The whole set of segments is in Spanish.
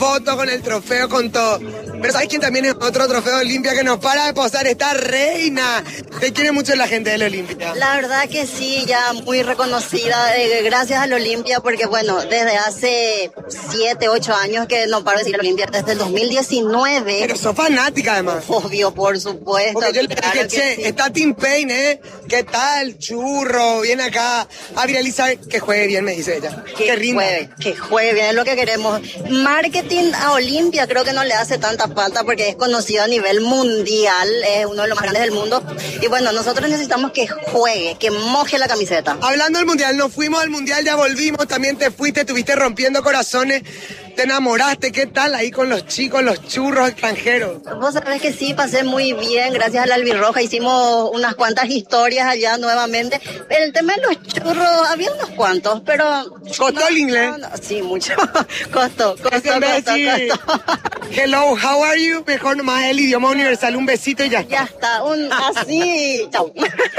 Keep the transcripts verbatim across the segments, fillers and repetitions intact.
fotos con el trofeo, con todo. Pero ¿sabes quién también es otro trofeo de Olimpia que nos para de posar? Esta Reina. Te quiere mucho la gente del Olimpia. La verdad que sí, ya muy reconocida, eh, gracias al Olimpia, porque bueno, desde hace siete, ocho años que no paro de decir el Olimpia, desde el dos mil diecinueve. Pero sos fanática además. Obvio, por supuesto. Porque yo le claro dije, que che, sí. está Tim Payne, ¿eh? ¿Qué tal? Churro, viene acá a viralizar. Que juegue bien, me dice ella. Que, que rinda. juegue, que juegue bien, es lo que queremos. Marketing a Olimpia creo que no le hace tanta falta porque es conocido a nivel mundial, es uno de los más grandes del mundo. Y bueno, nosotros necesitamos que juegue, que moje la camiseta. Hablando del mundial, nos fuimos al mundial, ya volvimos, también te fuiste, estuviste rompiendo corazones, te enamoraste, ¿qué tal ahí con los chicos, los churros extranjeros? Vos sabés que sí, pasé muy bien, gracias a la Albirroja, hicimos unas cuantas historias allá nuevamente. El tema de los churros, había unos cuantos, pero... ¿Costó no, el inglés? No, no, sí, mucho. costó, costó, En vez de costó, decir, costó. hello, how are you? Mejor nomás el idioma universal, un besito y ya está. Ya está, un así, chau.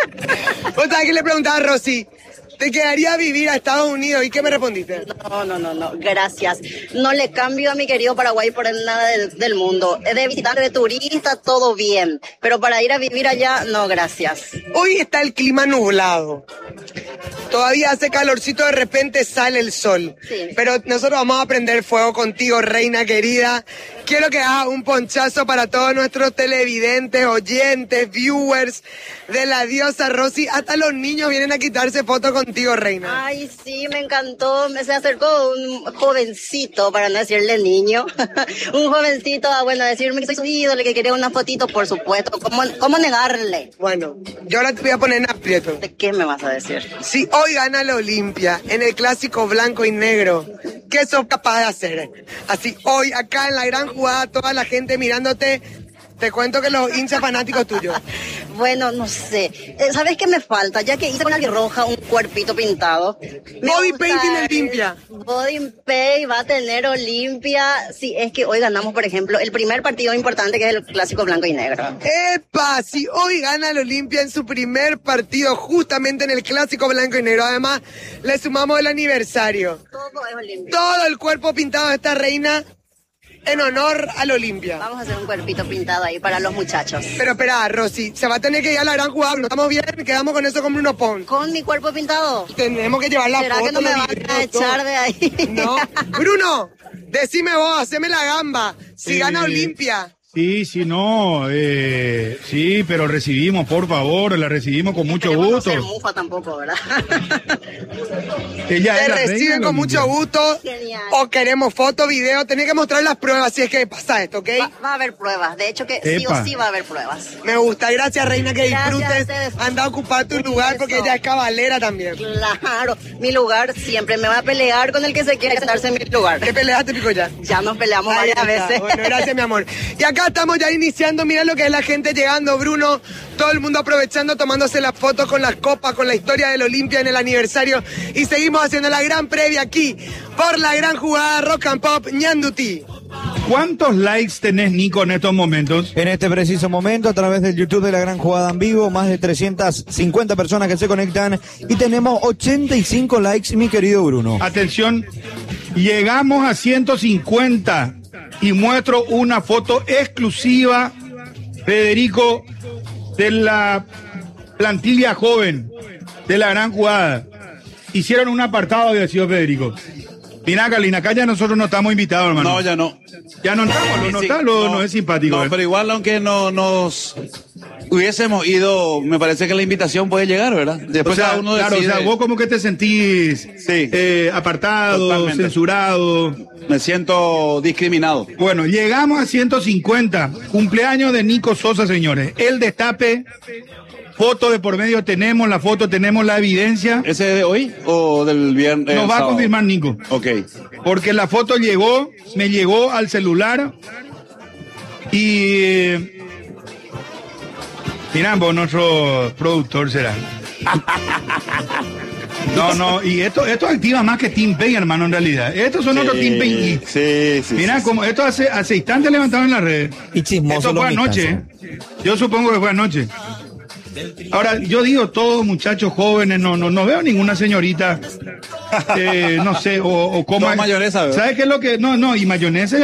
¿Vos sabés que le preguntaba a Rosy? ¿Te quedaría vivir a Estados Unidos? ¿Y qué me respondiste? No, no, no, no, gracias. No le cambio a mi querido Paraguay por nada del, del mundo. De visitante, de turista, todo bien. Pero para ir a vivir allá, no, gracias. Hoy está el clima nublado. Todavía hace calorcito, de repente sale el sol. Sí. Pero nosotros vamos a prender fuego contigo, reina querida. Quiero que hagas un ponchazo para todos nuestros televidentes, oyentes, viewers de la diosa Rosy. Hasta los niños vienen a quitarse fotos contigo, reina. Ay, sí, me encantó. Me se acercó un jovencito, para no decirle niño. un jovencito a, bueno, decirme que soy su ídolo, que quería una fotito, por supuesto. ¿Cómo, cómo negarle? Bueno, yo ahora te voy a poner en aprieto. ¿De qué me vas a decir? Si hoy gana la Olimpia en el clásico blanco y negro, ¿qué sos capaz de hacer? Así, hoy acá en la gran jugada, toda la gente mirándote, te cuento que los hinchas fanáticos tuyos. Bueno, no sé. Eh, ¿Sabes qué me falta? Ya que hice con la roja un cuerpito pintado. Me Body gusta painting el- Olimpia. Body paint va a tener Olimpia. Sí, es que hoy ganamos, por ejemplo, el primer partido importante que es el clásico blanco y negro. ¡Epa! Si hoy gana el Olimpia en su primer partido, justamente en el clásico blanco y negro, además le sumamos el aniversario. Todo es Olimpia. Todo el cuerpo pintado de esta reina en honor al Olimpia. Vamos a hacer un cuerpito pintado ahí para los muchachos. Pero espera, Rosy, se va a tener que ir a la gran jugada, no estamos bien, quedamos con eso con Bruno Pons. ¿Con mi cuerpo pintado? Tenemos que llevar la ¿Será foto, que no me los van videos, a echar todo. de ahí? No. Bruno, decime vos, haceme la gamba. Si Eh, gana Olimpia. Sí, sí, no, eh, sí, pero recibimos, por favor, la recibimos con mucho Esperemos no gusto. ser mufa tampoco, ¿verdad? Ella Te es la reina reciben de con Olimpia. mucho gusto. Genial. O queremos foto, video. Tenés que mostrar las pruebas si es que pasa esto, ¿ok? Va, va a haber pruebas. De hecho que sí Epa. o sí va a haber pruebas. Me gusta. Gracias, reina, que Gracias a disfrutes. ustedes. Anda a ocupar tu lugar porque Eso. ella es cabalera también. Claro, mi lugar siempre me va a pelear con el que se quiere sentarse en mi lugar. ¿Qué peleaste, pico ya? Ya nos peleamos Ahí varias está. veces. Bueno, gracias, mi amor. Y acá estamos ya iniciando. Mira lo que es la gente llegando, Bruno. Todo el mundo aprovechando, tomándose las fotos con las copas, con la historia del Olimpia en el aniversario. Y seguimos haciendo la gran previa aquí por la gran jugada Rock and Pop Ñanduti. ¿Cuántos likes tenés, Nico, en estos momentos? En este preciso momento, a través del YouTube de La Gran Jugada en Vivo, más de trescientas cincuenta personas que se conectan y tenemos ochenta y cinco likes, mi querido Bruno. Atención, llegamos a ciento cincuenta y muestro una foto exclusiva, Federico, de la plantilla joven de La Gran Jugada. Hicieron un apartado, había sido Federico. Mira, Carlina, acá ya nosotros no estamos invitados, hermano. No, ya no. Ya no entramos, lo Sí, notás, lo- no, es simpático. No, eh. pero igual, aunque no nos hubiésemos ido, me parece que la invitación puede llegar, ¿verdad? Después O sea, cada uno claro, decide. o sea, vos como que te sentís Sí. eh, apartado, Totalmente. censurado. Me siento discriminado. Bueno, llegamos a ciento cincuenta. Cumpleaños de Nico Sosa, señores. El destape, foto de por medio tenemos, la foto tenemos la evidencia. ¿Ese de hoy o del viernes? Nos va a confirmar Nico. Ok. Porque la foto llegó, me llegó al celular y... eh, Mirá, vos, nuestro productor será. No, no, y esto, esto activa más que Team Pay, hermano, en realidad. Estos son otros Team Pay. Sí, sí. Mira, sí, como esto hace, hace instantes levantaron en las redes. Y chismoso Esto fue los anoche, mitazos. ¿eh? Yo supongo que fue anoche. Ahora, yo digo, todos muchachos jóvenes, no, no, no veo ninguna señorita, eh, no sé, o, o coma. Toda mayonesa, ¿verdad? ¿Sabes qué es lo que? No, no, y mayonesa.